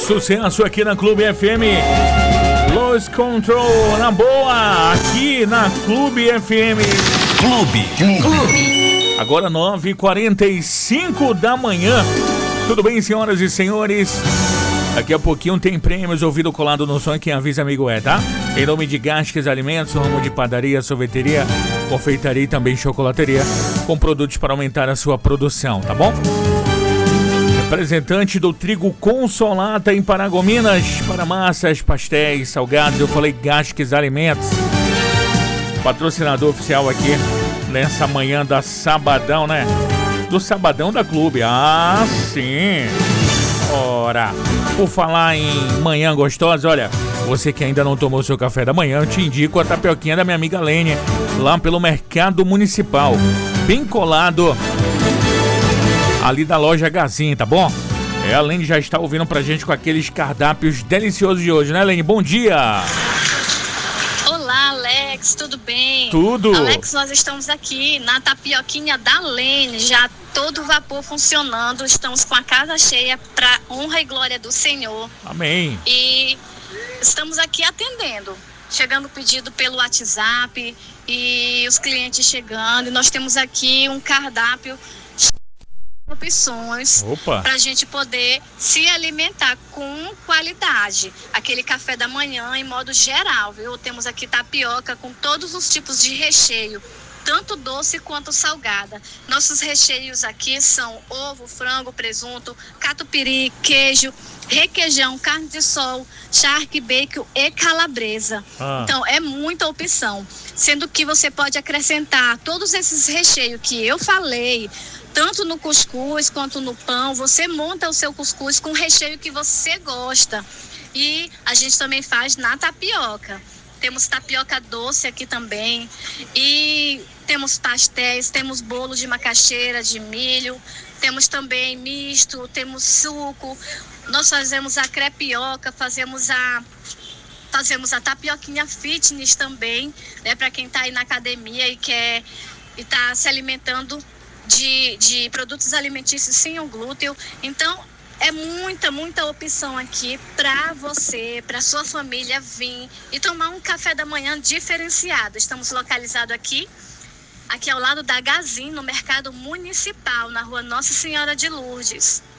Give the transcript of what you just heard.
sucesso aqui na Clube FM. Lost Control na boa, aqui na Clube FM. Clube. Agora 9h45 da manhã. Tudo bem, senhoras e senhores? Daqui a pouquinho tem prêmios, ouvido colado no som, quem avisa amigo é, tá? Em nome de Gasques Alimentos, ramo de padaria, sorveteria, confeitaria e também chocolateria, com produtos para aumentar a sua produção, tá bom? Representante do Trigo Consolata em Paragominas, para massas, pastéis, salgados, eu falei Gasques Alimentos. Patrocinador oficial aqui nessa manhã da sabadão, né? Do sabadão da Clube, ah, sim! Ora, por falar em manhã gostosa, olha, você que ainda não tomou seu café da manhã, eu te indico a tapioquinha da minha amiga Lene, lá pelo Mercado Municipal, bem colado ali da loja Gazin, tá bom? A Lene já está ouvindo pra gente com aqueles cardápios deliciosos de hoje, né, Lene? Bom dia! Olá, Alex, tudo bem? Tudo! Alex, nós estamos aqui na tapioquinha da Lene, já todo vapor funcionando, estamos com a casa cheia para honra e glória do Senhor. Amém. E estamos aqui atendendo, chegando pedido pelo WhatsApp e os clientes chegando, e nós temos aqui um cardápio de opções para a gente poder se alimentar com qualidade. Aquele café da manhã em modo geral, viu? Temos aqui tapioca com todos os tipos de recheio, tanto doce quanto salgada. Nossos recheios aqui são ovo, frango, presunto, catupiry, queijo, requeijão, carne de sol, charque, bacon e calabresa. Então é muita opção, sendo que você pode acrescentar todos esses recheios que eu falei, tanto no cuscuz quanto no pão. Você monta o seu cuscuz com o recheio que você gosta. E a gente também faz na tapioca. Temos tapioca doce aqui também. E temos pastéis, temos bolo de macaxeira, de milho. Temos também misto, temos suco. Nós fazemos a crepioca, fazemos a tapioquinha fitness também, né? Para quem está aí na academia e quer e tá se alimentando de produtos alimentícios sem o glúten. Então, é muita opção aqui para você, para sua família vir e tomar um café da manhã diferenciado. Estamos localizados aqui ao lado da Gazin, no Mercado Municipal, na rua Nossa Senhora de Lourdes.